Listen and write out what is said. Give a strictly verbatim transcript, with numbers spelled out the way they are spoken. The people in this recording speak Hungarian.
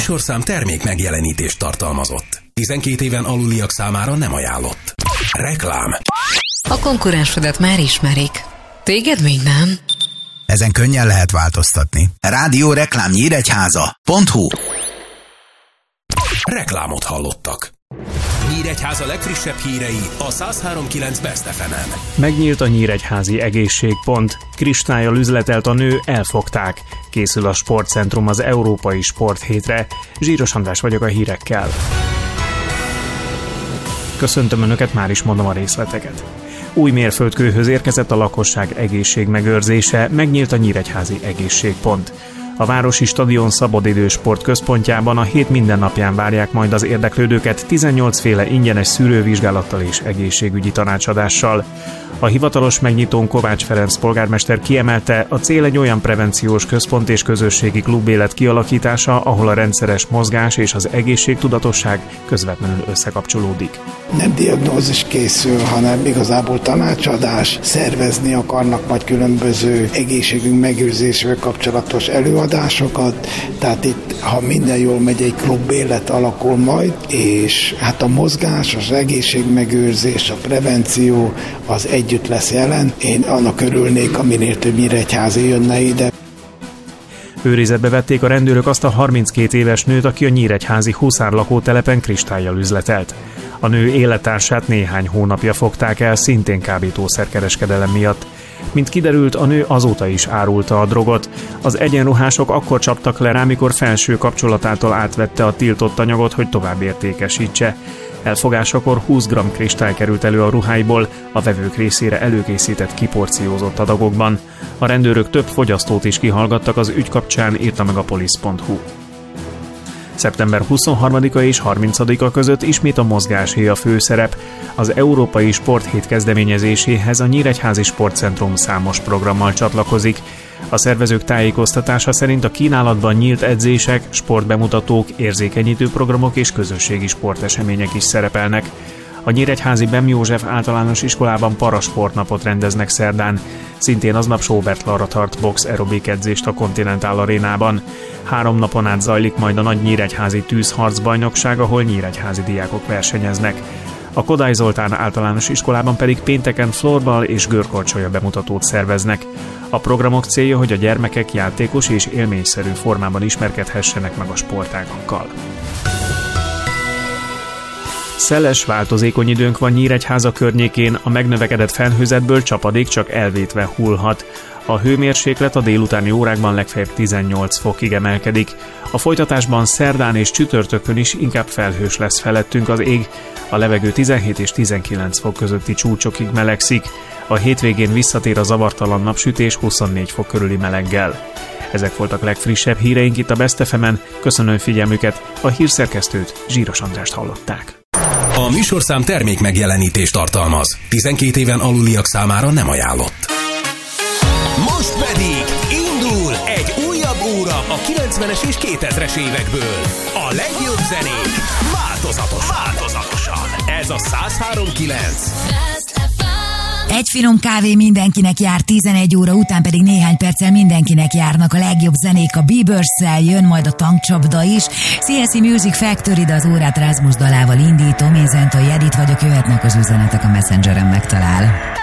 műsorszám termék megjelenítést tartalmazott. tizenkét éven aluliak számára nem ajánlott. Reklám. A konkurensedet már ismerik. Téged még nem? Ezen könnyen lehet változtatni. Rádió reklám nyíregyháza pont hu. Reklámot hallottak. Nyíregyháza legfrissebb hírei a száz három kilenc Best ef emen. Megnyílt a nyíregyházi egészségpont. Kristállyal üzletelt a nő, elfogták. Készül a sportcentrum az Európai Sporthétre. Zsíros András vagyok a hírekkel. Köszöntöm Önöket, már is mondom a részleteket. Új mérföldkőhöz érkezett a lakosság egészségmegőrzése, megnyílt a nyíregyházi egészségpont. A Városi Stadion szabadidős sportközpontjában a hét minden napján várják majd az érdeklődőket tizennyolc féle ingyenes szűrővizsgálattal és egészségügyi tanácsadással. A hivatalos megnyitón Kovács Ferenc polgármester kiemelte, a cél egy olyan prevenciós központ és közösségi klubélet kialakítása, ahol a rendszeres mozgás és az egészségtudatosság közvetlenül összekapcsolódik. Nem diagnózis készül, hanem igazából tanácsadás, szervezni akarnak majd különböző egészségünk megőrzésével kapcsolatos előadásokat, tehát itt, ha minden jól megy, egy klubélet alakul majd, és hát a mozgás, az egészségmegőrzés, a prevenció az együtt lesz jelen. Én annak örülnék, aminél több nyíregyházi jönne ide. Őrizetbe vették a rendőrök azt a harminckét éves nőt, aki a nyíregyházi Huszár lakótelepen kristállyal üzletelt. A nő élettársát néhány hónapja fogták el, szintén kábítószerkereskedelem miatt. Mint kiderült, a nő azóta is árulta a drogot. Az egyenruhások akkor csaptak le rá, mikor felső kapcsolatától átvette a tiltott anyagot, hogy tovább értékesítse. Elfogásakor húsz gramm kristály került elő a ruháiból, a vevők részére előkészített kiporciózott adagokban. A rendőrök több fogyasztót is kihallgattak az ügy kapcsán, írta meg a polisz pont hu. szeptember huszonharmadika és harmincadika között ismét a mozgásé a főszerep. Az Európai Sporthét kezdeményezéséhez a Nyíregyházi Sportcentrum számos programmal csatlakozik. A szervezők tájékoztatása szerint a kínálatban nyílt edzések, sportbemutatók, érzékenyítő programok és közösségi sportesemények is szerepelnek. A nyíregyházi Bem József általános iskolában parasportnapot rendeznek szerdán. Szintén aznap Sobert Lara tart box aerobik edzést a Continental Arénában. Három napon át zajlik majd a nagy nyíregyházi tűzharcbajnokság, ahol nyíregyházi diákok versenyeznek. A Kodály Zoltán általános iskolában pedig pénteken florball és görkorcsolya bemutatót szerveznek. A programok célja, hogy a gyermekek játékos és élményszerű formában ismerkedhessenek meg a sportágakkal. Szeles, változékony időnk van Nyíregyháza környékén, a megnövekedett felhőzetből csapadék csak elvétve hullhat. A hőmérséklet a délutáni órákban legfeljebb tizennyolc fokig emelkedik. A folytatásban szerdán és csütörtökön is inkább felhős lesz felettünk az ég. A levegő tizenhét és tizenkilenc fok közötti csúcsokig melegszik. A hétvégén visszatér a zavartalan napsütés huszonnégy fok körüli meleggel. Ezek voltak legfrissebb híreink itt a Best ef emen. Köszönöm figyelmüket, a hírszerkesztőt, Zsíros Andrást hallották. A műsorszám termék megjelenítést tartalmaz. tizenkét éven aluliak számára nem ajánlott. Most pedig indul egy újabb óra a kilencvenes és kétezres évekből. A legjobb zenék változatosan. változatosan. Ez a száz három kilenc. Egy finom kávé mindenkinek jár, tizenegy óra után pedig néhány perccel mindenkinek járnak a legjobb zenék. A Bieberszel jön majd a tankcsapda is. cé es cé Music Factory, de az órát Rasmus dalával indítom. Én Zentai Edith vagyok, jöhetnek az üzenetek, a Messengeren megtalál.